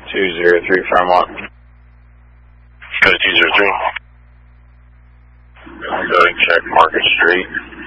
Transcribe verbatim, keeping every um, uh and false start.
two zero three Fremont. Go to two zero three. I'm going to check Market Street.